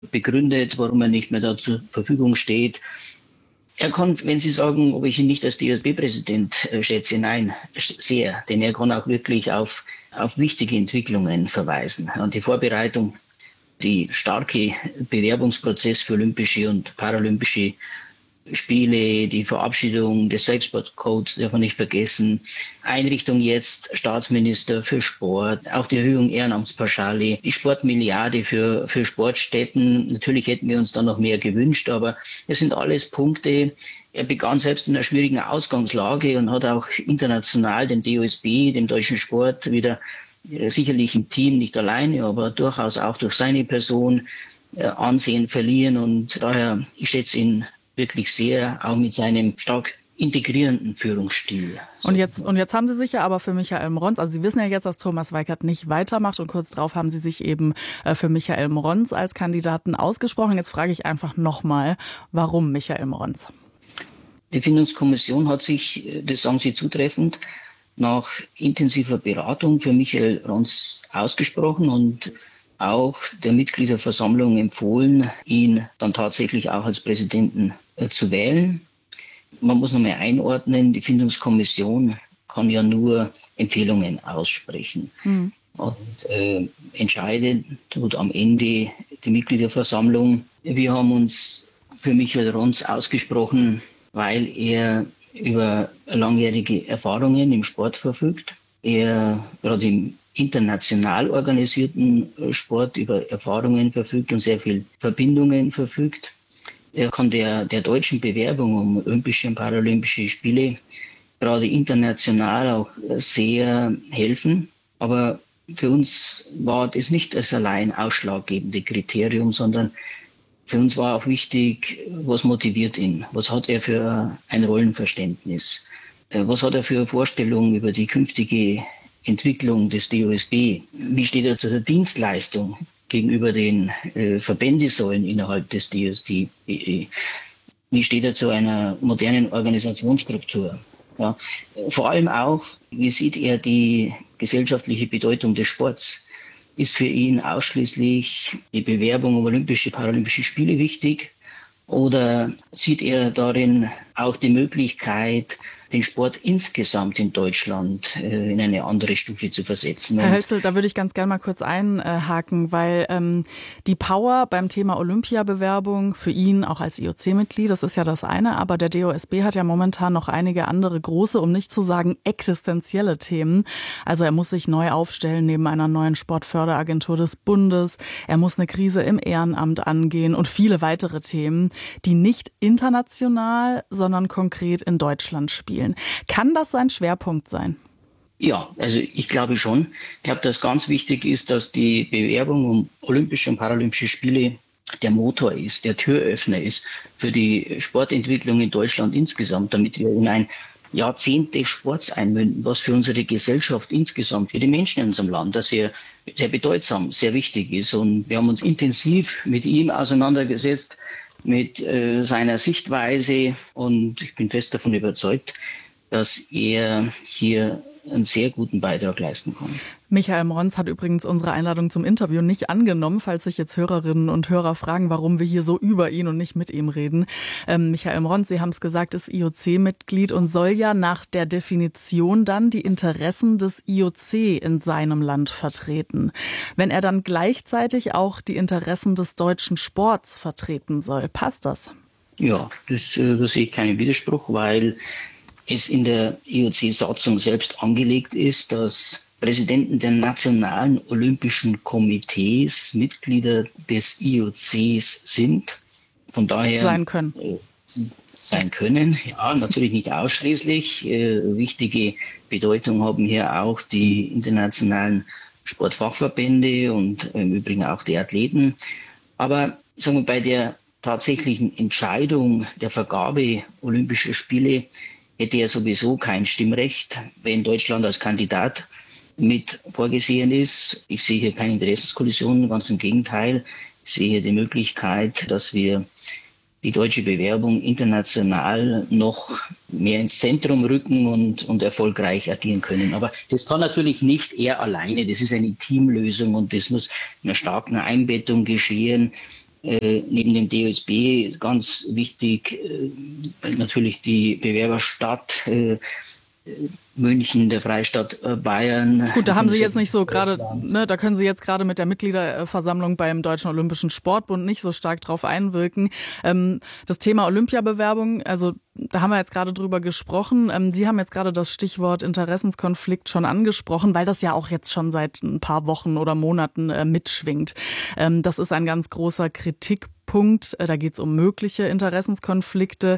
begründet, warum er nicht mehr da zur Verfügung steht. Er kann, wenn Sie sagen, ob ich ihn nicht als DOSB-Präsident schätze, nein, sehr. Denn er kann auch wirklich auf wichtige Entwicklungen verweisen. Und die Vorbereitung, die starke Bewerbungsprozess für Olympische und Paralympische Spiele, die Verabschiedung des Selbstsportcodes darf man nicht vergessen, Einrichtung jetzt Staatsminister für Sport, auch die Erhöhung Ehrenamtspauschale, die Sportmilliarde für Sportstätten. Natürlich hätten wir uns da noch mehr gewünscht, aber es sind alles Punkte. Er begann selbst in einer schwierigen Ausgangslage und hat auch international den DOSB, dem deutschen Sport, wieder sicherlich im Team, nicht alleine, aber durchaus auch durch seine Person Ansehen verlieren. Und daher, ich schätze ihn wirklich sehr, auch mit seinem stark integrierenden Führungsstil. Und jetzt haben Sie sich ja aber für Michael Mronz, also Sie wissen ja jetzt, dass Thomas Weikert nicht weitermacht und kurz darauf haben Sie sich eben für Michael Mronz als Kandidaten ausgesprochen. Jetzt frage ich einfach nochmal, warum Michael Mronz? Die Findungskommission hat sich, das sagen Sie zutreffend, nach intensiver Beratung für Michael Mronz ausgesprochen und auch der Mitgliederversammlung empfohlen, ihn dann tatsächlich auch als Präsidenten zu wählen. Man muss nochmal einordnen, die Findungskommission kann ja nur Empfehlungen aussprechen. Und entscheidet tut am Ende die Mitgliederversammlung. Wir haben uns für Michael Mronz ausgesprochen, weil er über langjährige Erfahrungen im Sport verfügt. Er gerade im international organisierten Sport über Erfahrungen verfügt und sehr viel Verbindungen verfügt. Er kann der deutschen Bewerbung um Olympische und Paralympische Spiele gerade international auch sehr helfen. Aber für uns war das nicht das allein ausschlaggebende Kriterium, sondern für uns war auch wichtig, was motiviert ihn? Was hat er für ein Rollenverständnis? Was hat er für Vorstellungen über die künftige Entwicklung des DOSB? Wie steht er zur Dienstleistung gegenüber den Verbändesäulen innerhalb des DOSB? Wie steht er zu einer modernen Organisationsstruktur? Ja, vor allem auch, wie sieht er die gesellschaftliche Bedeutung des Sports? Ist für ihn ausschließlich die Bewerbung um Olympische, Paralympische Spiele wichtig? Oder sieht er darin auch die Möglichkeit, den Sport insgesamt in Deutschland in eine andere Stufe zu versetzen? Herr Hölzel, da würde ich ganz gerne mal kurz einhaken, weil die Power beim Thema Olympiabewerbung für ihn auch als IOC-Mitglied, das ist ja das eine, aber der DOSB hat ja momentan noch einige andere große, um nicht zu sagen existenzielle Themen. Also er muss sich neu aufstellen neben einer neuen Sportförderagentur des Bundes, er muss eine Krise im Ehrenamt angehen und viele weitere Themen, die nicht international, sondern konkret in Deutschland spielen. Kann das sein Schwerpunkt sein? Ja, also ich glaube schon. Ich glaube, dass ganz wichtig ist, dass die Bewerbung um Olympische und Paralympische Spiele der Motor ist, der Türöffner ist für die Sportentwicklung in Deutschland insgesamt, damit wir in ein Jahrzehnt des Sports einmünden, was für unsere Gesellschaft insgesamt, für die Menschen in unserem Land, das sehr, sehr bedeutsam, sehr wichtig ist. Und wir haben uns intensiv mit ihm auseinandergesetzt, mit seiner Sichtweise, und ich bin fest davon überzeugt, dass er hier einen sehr guten Beitrag leisten kann. Michael Mronz hat übrigens unsere Einladung zum Interview nicht angenommen, falls sich jetzt Hörerinnen und Hörer fragen, warum wir hier so über ihn und nicht mit ihm reden. Michael Mronz, Sie haben es gesagt, ist IOC-Mitglied und soll ja nach der Definition dann die Interessen des IOC in seinem Land vertreten. Wenn er dann gleichzeitig auch die Interessen des deutschen Sports vertreten soll, passt das? Ja, da sehe ich keinen Widerspruch, weil es in der IOC-Satzung selbst angelegt ist, dass Präsidenten der nationalen Olympischen Komitees Mitglieder des IOCs sind. Von daher sein können. Ja, natürlich nicht ausschließlich. Wichtige Bedeutung haben hier auch die internationalen Sportfachverbände und im Übrigen auch die Athleten. Aber sagen wir, bei der tatsächlichen Entscheidung der Vergabe Olympischer Spiele hätte er sowieso kein Stimmrecht, wenn Deutschland als Kandidat mit vorgesehen ist. Ich sehe hier keine Interessenskollision, ganz im Gegenteil. Ich sehe hier die Möglichkeit, dass wir die deutsche Bewerbung international noch mehr ins Zentrum rücken und erfolgreich agieren können. Aber das kann natürlich nicht er alleine. Das ist eine Teamlösung und das muss in einer starken Einbettung geschehen Neben dem DOSB ganz wichtig natürlich die Bewerberstadt München, der Freistaat Bayern. Gut, da haben Sie jetzt nicht so gerade, ne, da können Sie jetzt gerade mit der Mitgliederversammlung beim Deutschen Olympischen Sportbund nicht so stark drauf einwirken. Das Thema Olympiabewerbung, also da haben wir jetzt gerade drüber gesprochen. Sie haben jetzt gerade das Stichwort Interessenskonflikt schon angesprochen, weil das ja auch jetzt schon seit ein paar Wochen oder Monaten mitschwingt. Das ist ein ganz großer Kritikpunkt. Da geht es um mögliche Interessenskonflikte.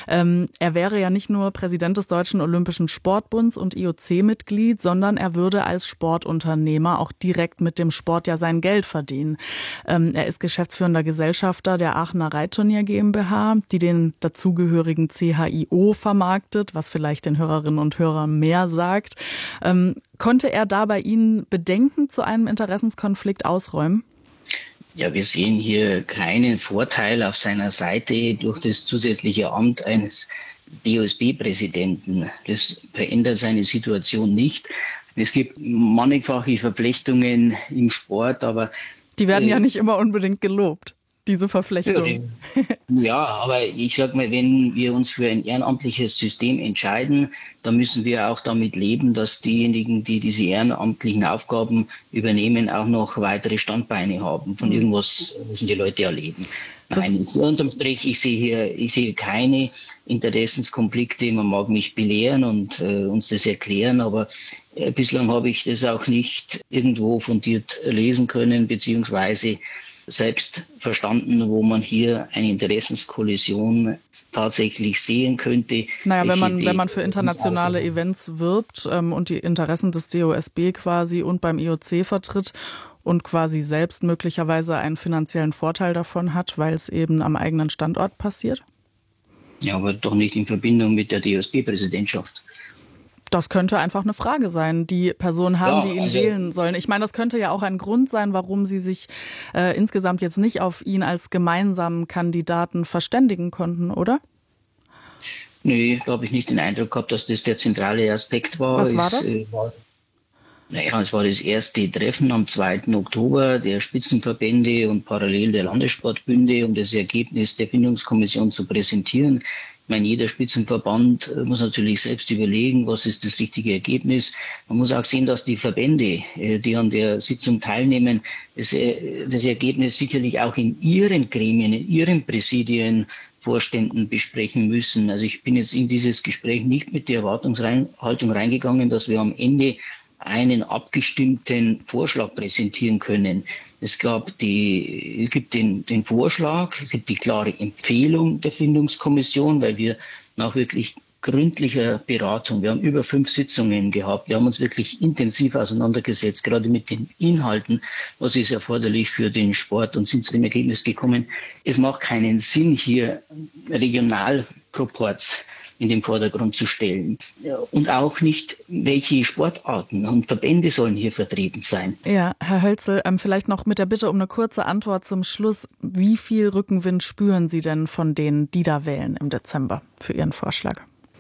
Er wäre ja nicht nur Präsident des Deutschen Olympischen Sportbunds und IOC-Mitglied, sondern er würde als Sportunternehmer auch direkt mit dem Sport ja sein Geld verdienen. Er ist geschäftsführender Gesellschafter der Aachener Reitturnier GmbH, die den dazugehörigen CHIO vermarktet, was vielleicht den Hörerinnen und Hörern mehr sagt. Konnte er da bei Ihnen Bedenken zu einem Interessenskonflikt ausräumen? Ja, wir sehen hier keinen Vorteil auf seiner Seite durch das zusätzliche Amt eines DOSB-Präsidenten. Das verändert seine Situation nicht. Es gibt mannigfache Verflechtungen im Sport, aber die werden ja nicht immer unbedingt gelobt, diese Verflechtungen. Ja, aber ich sag mal, wenn wir uns für ein ehrenamtliches System entscheiden, dann müssen wir auch damit leben, dass diejenigen, die diese ehrenamtlichen Aufgaben übernehmen, auch noch weitere Standbeine haben. Von irgendwas müssen die Leute ja leben. Nein, unterm Strich, ich sehe keine Interessenskonflikte. Man mag mich belehren und uns das erklären, aber bislang habe ich das auch nicht irgendwo fundiert lesen können, beziehungsweise selbst verstanden, wo man hier eine Interessenskollision tatsächlich sehen könnte. Naja, wenn man für internationale Events wirbt und die Interessen des DOSB quasi und beim IOC vertritt und quasi selbst möglicherweise einen finanziellen Vorteil davon hat, weil es eben am eigenen Standort passiert? Ja, aber doch nicht in Verbindung mit der DOSB-Präsidentschaft. Das könnte einfach eine Frage sein, die Personen haben, die ihn wählen sollen. Ich meine, das könnte ja auch ein Grund sein, warum sie sich insgesamt jetzt nicht auf ihn als gemeinsamen Kandidaten verständigen konnten, oder? Nee, da habe ich nicht den Eindruck gehabt, dass das der zentrale Aspekt war. Was war das? Es war das erste Treffen am 2. Oktober der Spitzenverbände und parallel der Landessportbünde, um das Ergebnis der Findungskommission zu präsentieren. Ich meine, jeder Spitzenverband muss natürlich selbst überlegen, was ist das richtige Ergebnis. Man muss auch sehen, dass die Verbände, die an der Sitzung teilnehmen, das Ergebnis sicherlich auch in ihren Gremien, in ihren Präsidien, Vorständen besprechen müssen. Also ich bin jetzt in dieses Gespräch nicht mit der Erwartungshaltung reingegangen, dass wir am Ende einen abgestimmten Vorschlag präsentieren können. Es gibt den Vorschlag, es gibt die klare Empfehlung der Findungskommission, weil wir nach wirklich gründlicher Beratung, wir haben über 5 Sitzungen gehabt, wir haben uns wirklich intensiv auseinandergesetzt, gerade mit den Inhalten, was ist erforderlich für den Sport, und sind zu dem Ergebnis gekommen, es macht keinen Sinn, hier Regionalproports in den Vordergrund zu stellen. Und auch nicht, welche Sportarten und Verbände sollen hier vertreten sein. Ja, Herr Hölzel, vielleicht noch mit der Bitte um eine kurze Antwort zum Schluss. Wie viel Rückenwind spüren Sie denn von denen, die da wählen im Dezember für Ihren Vorschlag?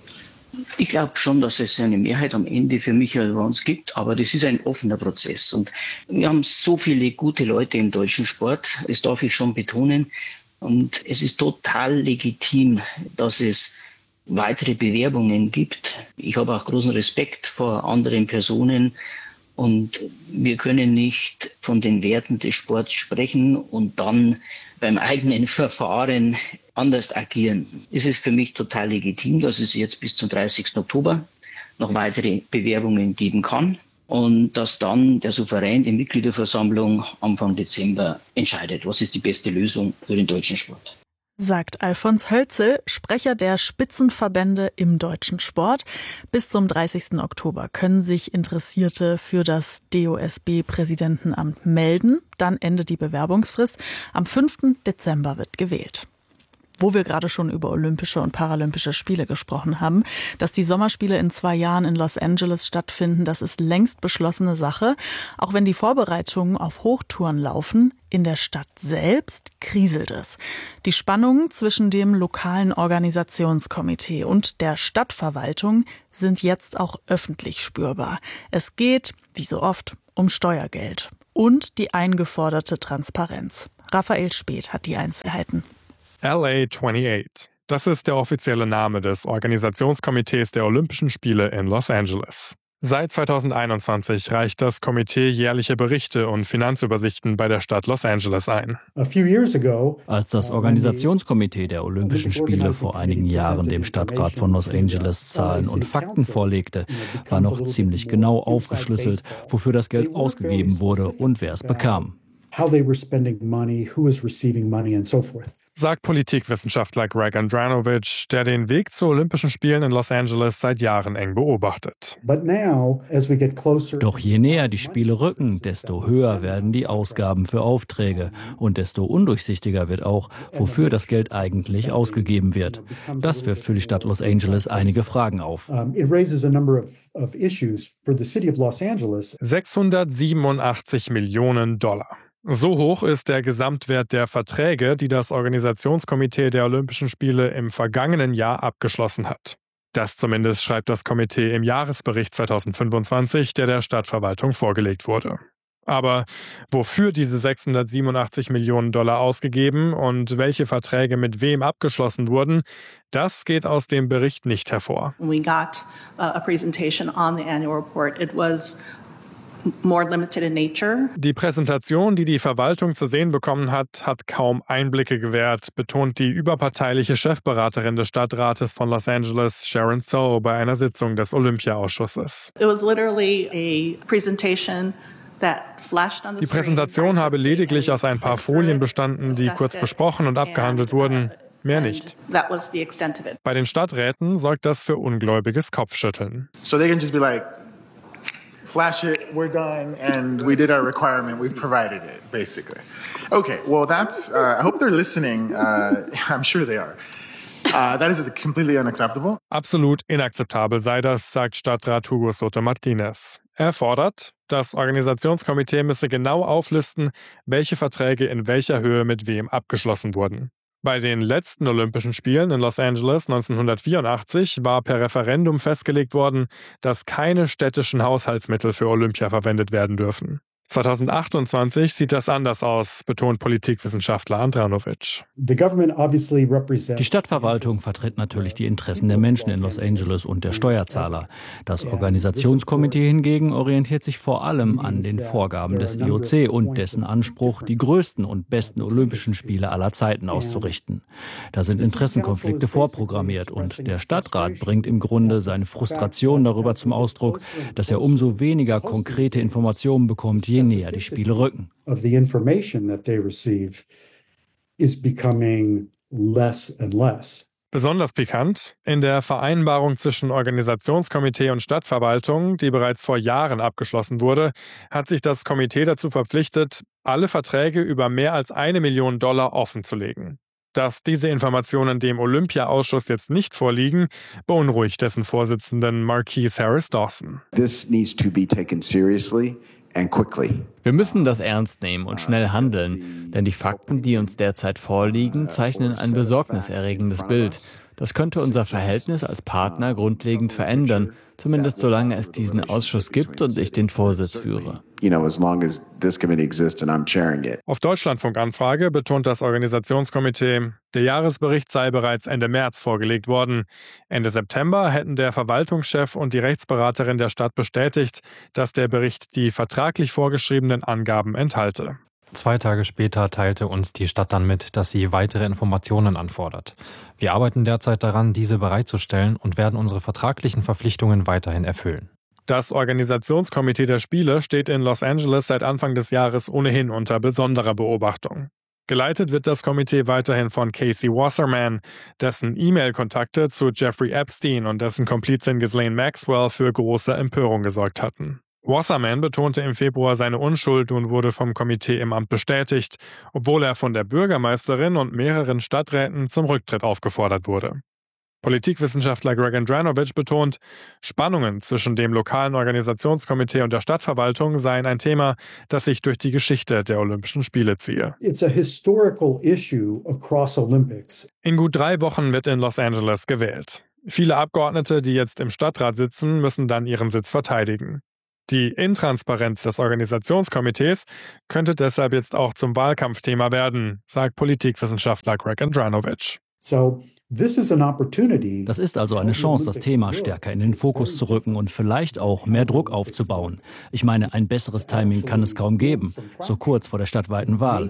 Ich glaube schon, dass es eine Mehrheit am Ende für Michael Rons gibt, aber das ist ein offener Prozess. Und wir haben so viele gute Leute im deutschen Sport, das darf ich schon betonen. Und es ist total legitim, dass es weitere Bewerbungen gibt. Ich habe auch großen Respekt vor anderen Personen und wir können nicht von den Werten des Sports sprechen und dann beim eigenen Verfahren anders agieren. Es ist für mich total legitim, dass es jetzt bis zum 30. Oktober noch weitere Bewerbungen geben kann und dass dann der Souverän, die Mitgliederversammlung Anfang Dezember entscheidet, was ist die beste Lösung für den deutschen Sport. Sagt Alfons Hölzel, Sprecher der Spitzenverbände im deutschen Sport. Bis zum 30. Oktober können sich Interessierte für das DOSB-Präsidentenamt melden. Dann endet die Bewerbungsfrist. Am 5. Dezember wird gewählt. Wo wir gerade schon über Olympische und Paralympische Spiele gesprochen haben, dass die Sommerspiele in 2 Jahren in Los Angeles stattfinden, das ist längst beschlossene Sache. Auch wenn die Vorbereitungen auf Hochtouren laufen, in der Stadt selbst kriselt es. Die Spannungen zwischen dem lokalen Organisationskomitee und der Stadtverwaltung sind jetzt auch öffentlich spürbar. Es geht, wie so oft, um Steuergeld und die eingeforderte Transparenz. Raphael Speth hat die Einzelheiten. LA 28. Das ist der offizielle Name des Organisationskomitees der Olympischen Spiele in Los Angeles. Seit 2021 reicht das Komitee jährliche Berichte und Finanzübersichten bei der Stadt Los Angeles ein. Als das Organisationskomitee der Olympischen Spiele vor einigen Jahren dem Stadtrat von Los Angeles Zahlen und Fakten vorlegte, war noch ziemlich genau aufgeschlüsselt, wofür das Geld ausgegeben wurde und wer es bekam. Sagt Politikwissenschaftler Greg Andranovich, der den Weg zu Olympischen Spielen in Los Angeles seit Jahren eng beobachtet. Doch je näher die Spiele rücken, desto höher werden die Ausgaben für Aufträge und desto undurchsichtiger wird auch, wofür das Geld eigentlich ausgegeben wird. Das wirft für die Stadt Los Angeles einige Fragen auf. 687 Millionen Dollar. So hoch ist der Gesamtwert der Verträge, die das Organisationskomitee der Olympischen Spiele im vergangenen Jahr abgeschlossen hat. Das zumindest schreibt das Komitee im Jahresbericht 2025, der Stadtverwaltung vorgelegt wurde. Aber wofür diese 687 Millionen Dollar ausgegeben und welche Verträge mit wem abgeschlossen wurden, das geht aus dem Bericht nicht hervor. We got a presentation on the annual report. It was more limited in nature. Die Präsentation, die die Verwaltung zu sehen bekommen hat, hat kaum Einblicke gewährt, betont die überparteiliche Chefberaterin des Stadtrates von Los Angeles, Sharon Tso, bei einer Sitzung des Olympiaausschusses. It was literally a presentation. Die Präsentation habe lediglich aus ein paar Folien bestanden, die kurz besprochen und abgehandelt wurden. Mehr nicht. Bei den Stadträten sorgt das für ungläubiges Kopfschütteln. So they can just be like, flash it, we're done, and we did our requirement, we've provided it, basically. Okay, well that's, I hope they're listening, I'm sure they are. That is completely unacceptable. Absolut inakzeptabel sei das, sagt Stadtrat Hugo Soto Martinez. Er fordert, das Organisationskomitee müsse genau auflisten, welche Verträge in welcher Höhe mit wem abgeschlossen wurden. Bei den letzten Olympischen Spielen in Los Angeles 1984 war per Referendum festgelegt worden, dass keine städtischen Haushaltsmittel für Olympia verwendet werden dürfen. 2028 sieht das anders aus, betont Politikwissenschaftler Andranovich. Die Stadtverwaltung vertritt natürlich die Interessen der Menschen in Los Angeles und der Steuerzahler. Das Organisationskomitee hingegen orientiert sich vor allem an den Vorgaben des IOC und dessen Anspruch, die größten und besten Olympischen Spiele aller Zeiten auszurichten. Da sind Interessenkonflikte vorprogrammiert und der Stadtrat bringt im Grunde seine Frustration darüber zum Ausdruck, dass er umso weniger konkrete Informationen bekommt, je näher die Spiele rücken. Besonders pikant, in der Vereinbarung zwischen Organisationskomitee und Stadtverwaltung, die bereits vor Jahren abgeschlossen wurde, hat sich das Komitee dazu verpflichtet, alle Verträge über mehr als $1 Million offenzulegen. Dass diese Informationen dem Olympiaausschuss jetzt nicht vorliegen, beunruhigt dessen Vorsitzenden Marquise Harris Dawson. This needs to be taken seriously. Wir müssen das ernst nehmen und schnell handeln, denn die Fakten, die uns derzeit vorliegen, zeichnen ein besorgniserregendes Bild. Das könnte unser Verhältnis als Partner grundlegend verändern, zumindest solange es diesen Ausschuss gibt und ich den Vorsitz führe. Auf Deutschlandfunk-Anfrage betont das Organisationskomitee, der Jahresbericht sei bereits Ende März vorgelegt worden. Ende September hätten der Verwaltungschef und die Rechtsberaterin der Stadt bestätigt, dass der Bericht die vertraglich vorgeschriebenen Angaben enthalte. 2 Tage später teilte uns die Stadt dann mit, dass sie weitere Informationen anfordert. Wir arbeiten derzeit daran, diese bereitzustellen und werden unsere vertraglichen Verpflichtungen weiterhin erfüllen. Das Organisationskomitee der Spiele steht in Los Angeles seit Anfang des Jahres ohnehin unter besonderer Beobachtung. Geleitet wird das Komitee weiterhin von Casey Wasserman, dessen E-Mail-Kontakte zu Jeffrey Epstein und dessen Komplizin Ghislaine Maxwell für große Empörung gesorgt hatten. Wasserman betonte im Februar seine Unschuld und wurde vom Komitee im Amt bestätigt, obwohl er von der Bürgermeisterin und mehreren Stadträten zum Rücktritt aufgefordert wurde. Politikwissenschaftler Greg Andranovich betont, Spannungen zwischen dem lokalen Organisationskomitee und der Stadtverwaltung seien ein Thema, das sich durch die Geschichte der Olympischen Spiele ziehe. In gut 3 Wochen wird in Los Angeles gewählt. Viele Abgeordnete, die jetzt im Stadtrat sitzen, müssen dann ihren Sitz verteidigen. Die Intransparenz des Organisationskomitees könnte deshalb jetzt auch zum Wahlkampfthema werden, sagt Politikwissenschaftler Greg Andranovich. Das ist also eine Chance, das Thema stärker in den Fokus zu rücken und vielleicht auch mehr Druck aufzubauen. Ich meine, ein besseres Timing kann es kaum geben, so kurz vor der stadtweiten Wahl.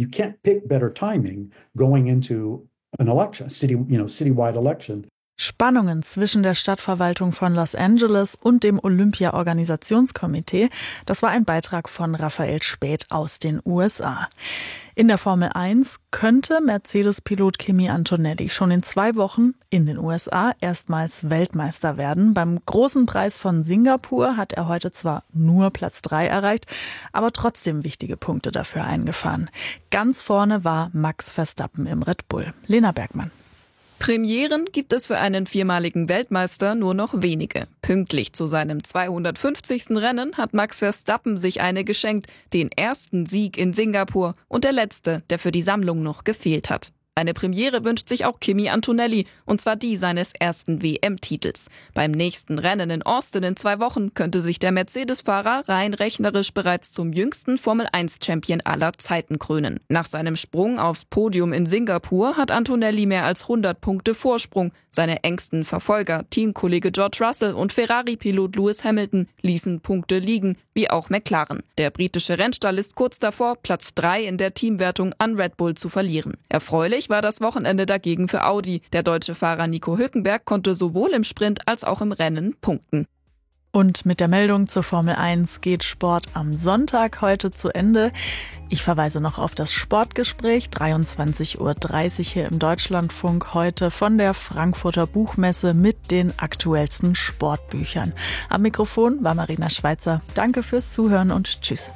Spannungen zwischen der Stadtverwaltung von Los Angeles und dem Olympia-Organisationskomitee. Das war ein Beitrag von Raphael Späth aus den USA. In der Formel 1 könnte Mercedes-Pilot Kimi Antonelli schon in 2 Wochen in den USA erstmals Weltmeister werden. Beim großen Preis von Singapur hat er heute zwar nur Platz 3 erreicht, aber trotzdem wichtige Punkte dafür eingefahren. Ganz vorne war Max Verstappen im Red Bull. Lena Bergmann. Premieren gibt es für einen 4-maligen Weltmeister nur noch wenige. Pünktlich zu seinem 250. Rennen hat Max Verstappen sich eine geschenkt, den ersten Sieg in Singapur und der letzte, der für die Sammlung noch gefehlt hat. Eine Premiere wünscht sich auch Kimi Antonelli, und zwar die seines ersten WM-Titels. Beim nächsten Rennen in Austin in 2 Wochen könnte sich der Mercedes-Fahrer rein rechnerisch bereits zum jüngsten Formel-1-Champion aller Zeiten krönen. Nach seinem Sprung aufs Podium in Singapur hat Antonelli mehr als 100 Punkte Vorsprung. Seine engsten Verfolger, Teamkollege George Russell und Ferrari-Pilot Lewis Hamilton, ließen Punkte liegen, wie auch McLaren. Der britische Rennstall ist kurz davor, Platz 3 in der Teamwertung an Red Bull zu verlieren. Erfreulich war das Wochenende dagegen für Audi. Der deutsche Fahrer Nico Hülkenberg konnte sowohl im Sprint als auch im Rennen punkten. Und mit der Meldung zur Formel 1 geht Sport am Sonntag heute zu Ende. Ich verweise noch auf das Sportgespräch, 23:30 Uhr hier im Deutschlandfunk, heute von der Frankfurter Buchmesse mit den aktuellsten Sportbüchern. Am Mikrofon war Marina Schweizer. Danke fürs Zuhören und tschüss.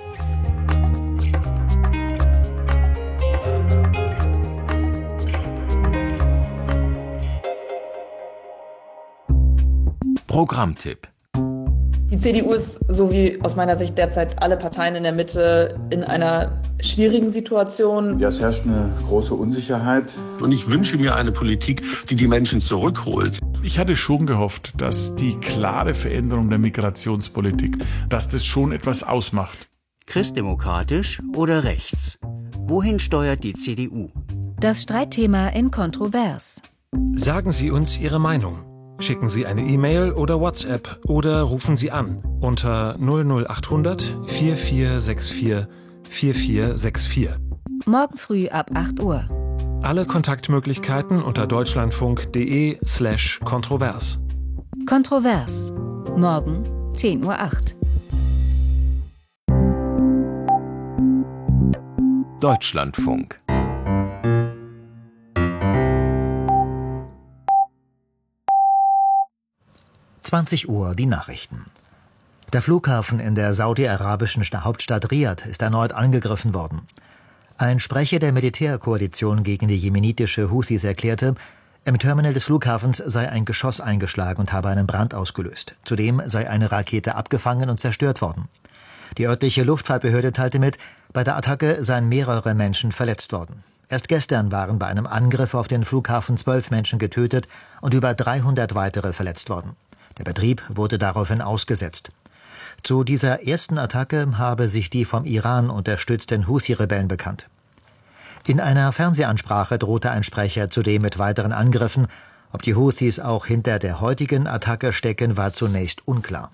Programmtipp. Die CDU ist, so wie aus meiner Sicht derzeit alle Parteien in der Mitte, in einer schwierigen Situation. Ja, es herrscht eine große Unsicherheit. Und ich wünsche mir eine Politik, die die Menschen zurückholt. Ich hatte schon gehofft, dass die klare Veränderung der Migrationspolitik, dass das schon etwas ausmacht. Christdemokratisch oder rechts? Wohin steuert die CDU? Das Streitthema in Kontrovers. Sagen Sie uns Ihre Meinung. Schicken Sie eine E-Mail oder WhatsApp oder rufen Sie an unter 00800 4464 4464. Morgen früh ab 8 Uhr. Alle Kontaktmöglichkeiten unter deutschlandfunk.de/kontrovers. Kontrovers. Morgen 10:08 Uhr. Deutschlandfunk. Uhr die Nachrichten. Der Flughafen in der saudi-arabischen Hauptstadt Riad ist erneut angegriffen worden. Ein Sprecher der Militärkoalition gegen die jemenitische Houthis erklärte, im Terminal des Flughafens sei ein Geschoss eingeschlagen und habe einen Brand ausgelöst. Zudem sei eine Rakete abgefangen und zerstört worden. Die örtliche Luftfahrtbehörde teilte mit, bei der Attacke seien mehrere Menschen verletzt worden. Erst gestern waren bei einem Angriff auf den Flughafen 12 Menschen getötet und über 300 weitere verletzt worden. Der Betrieb wurde daraufhin ausgesetzt. Zu dieser ersten Attacke habe sich die vom Iran unterstützten Houthi-Rebellen bekannt. In einer Fernsehansprache drohte ein Sprecher zudem mit weiteren Angriffen. Ob die Houthis auch hinter der heutigen Attacke stecken, war zunächst unklar.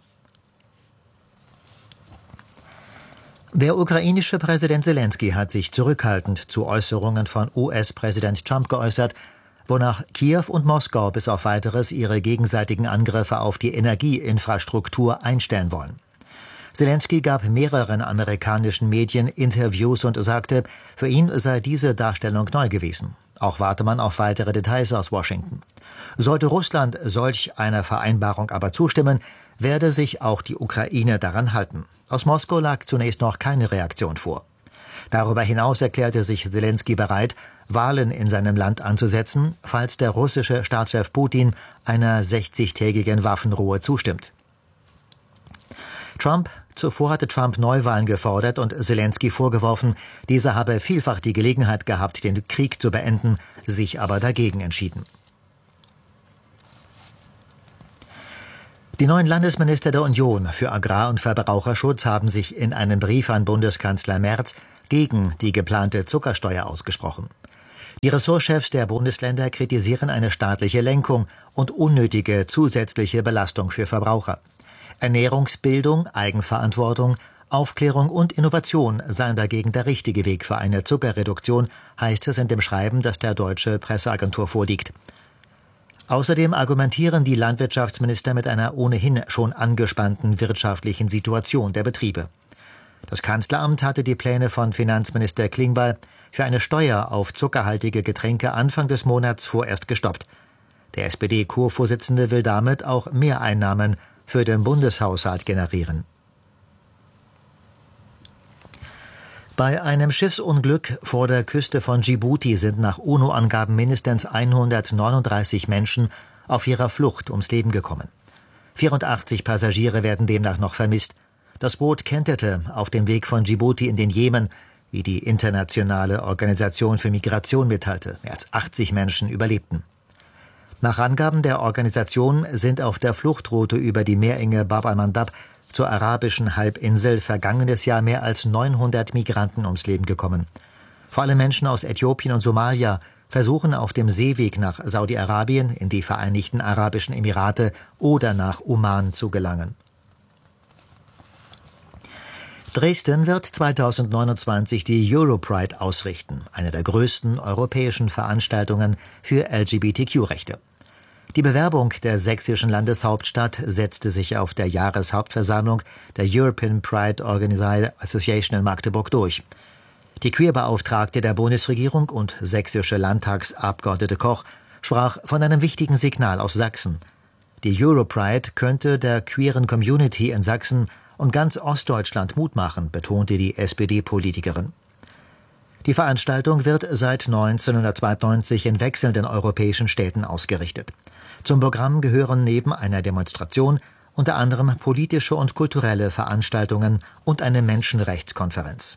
Der ukrainische Präsident Zelensky hat sich zurückhaltend zu Äußerungen von US-Präsident Trump geäußert, wonach Kiew und Moskau bis auf Weiteres ihre gegenseitigen Angriffe auf die Energieinfrastruktur einstellen wollen. Zelensky gab mehreren amerikanischen Medien Interviews und sagte, für ihn sei diese Darstellung neu gewesen. Auch warte man auf weitere Details aus Washington. Sollte Russland solch einer Vereinbarung aber zustimmen, werde sich auch die Ukraine daran halten. Aus Moskau lag zunächst noch keine Reaktion vor. Darüber hinaus erklärte sich Zelensky bereit, Wahlen in seinem Land anzusetzen, falls der russische Staatschef Putin einer 60-tägigen Waffenruhe zustimmt. Zuvor hatte Trump Neuwahlen gefordert und Zelensky vorgeworfen, dieser habe vielfach die Gelegenheit gehabt, den Krieg zu beenden, sich aber dagegen entschieden. Die 9 Landesminister der Union für Agrar- und Verbraucherschutz haben sich in einem Brief an Bundeskanzler Merz gegen die geplante Zuckersteuer ausgesprochen. Die Ressortchefs der Bundesländer kritisieren eine staatliche Lenkung und unnötige zusätzliche Belastung für Verbraucher. Ernährungsbildung, Eigenverantwortung, Aufklärung und Innovation seien dagegen der richtige Weg für eine Zuckerreduktion, heißt es in dem Schreiben, das der Deutsche Presseagentur vorliegt. Außerdem argumentieren die Landwirtschaftsminister mit einer ohnehin schon angespannten wirtschaftlichen Situation der Betriebe. Das Kanzleramt hatte die Pläne von Finanzminister Klingbeil für eine Steuer auf zuckerhaltige Getränke Anfang des Monats vorerst gestoppt. Der SPD-Kurvorsitzende will damit auch Mehreinnahmen für den Bundeshaushalt generieren. Bei einem Schiffsunglück vor der Küste von Djibouti sind nach UNO-Angaben mindestens 139 Menschen auf ihrer Flucht ums Leben gekommen. 84 Passagiere werden demnach noch vermisst. Das Boot kenterte auf dem Weg von Djibouti in den Jemen, wie die Internationale Organisation für Migration mitteilte. Mehr als 80 Menschen überlebten. Nach Angaben der Organisation sind auf der Fluchtroute über die Meerenge Bab al-Mandab zur arabischen Halbinsel vergangenes Jahr mehr als 900 Migranten ums Leben gekommen. Vor allem Menschen aus Äthiopien und Somalia versuchen auf dem Seeweg nach Saudi-Arabien, in die Vereinigten Arabischen Emirate oder nach Oman zu gelangen. Dresden wird 2029 die Europride ausrichten, eine der größten europäischen Veranstaltungen für LGBTQ-Rechte. Die Bewerbung der sächsischen Landeshauptstadt setzte sich auf der Jahreshauptversammlung der European Pride Organizing Association in Magdeburg durch. Die Queerbeauftragte der Bundesregierung und sächsische Landtagsabgeordnete Koch sprach von einem wichtigen Signal aus Sachsen. Die Europride könnte der queeren Community in Sachsen und ganz Ostdeutschland Mut machen, betonte die SPD-Politikerin. Die Veranstaltung wird seit 1992 in wechselnden europäischen Städten ausgerichtet. Zum Programm gehören neben einer Demonstration unter anderem politische und kulturelle Veranstaltungen und eine Menschenrechtskonferenz.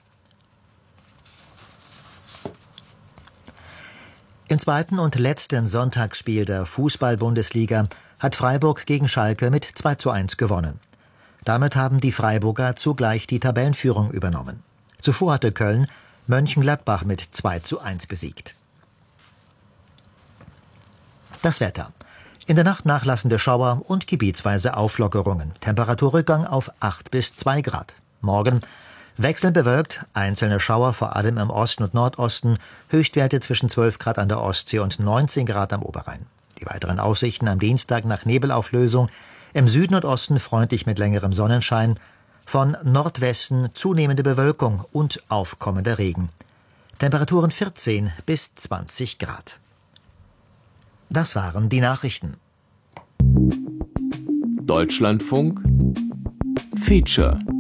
Im zweiten und letzten Sonntagsspiel der Fußball-Bundesliga hat Freiburg gegen Schalke mit 2:1 gewonnen. Damit haben die Freiburger zugleich die Tabellenführung übernommen. Zuvor hatte Köln Mönchengladbach mit 2:1 besiegt. Das Wetter. In der Nacht nachlassende Schauer und gebietsweise Auflockerungen. Temperaturrückgang auf 8 bis 2 Grad. Morgen wechselnd bewölkt, einzelne Schauer vor allem im Osten und Nordosten, Höchstwerte zwischen 12 Grad an der Ostsee und 19 Grad am Oberrhein. Die weiteren Aussichten am Dienstag nach Nebelauflösung, im Süden und Osten freundlich mit längerem Sonnenschein, von Nordwesten zunehmende Bewölkung und aufkommender Regen. Temperaturen 14 bis 20 Grad. Das waren die Nachrichten. Deutschlandfunk Feature